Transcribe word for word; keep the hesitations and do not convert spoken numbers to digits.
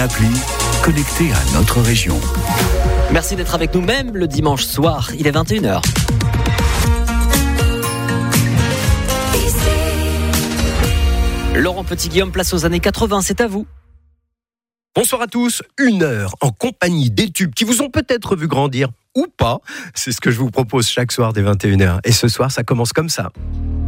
appli, connecté à notre région. Merci d'être avec nous même le dimanche soir, il est vingt et une heures. Laurent Petit-Guillaume, place aux années quatre-vingts, c'est à vous. Bonsoir à tous, une heure en compagnie des tubes qui vous ont peut-être vu grandir ou pas. C'est ce que je vous propose chaque soir dès vingt et une heures. Et ce soir, ça commence comme ça.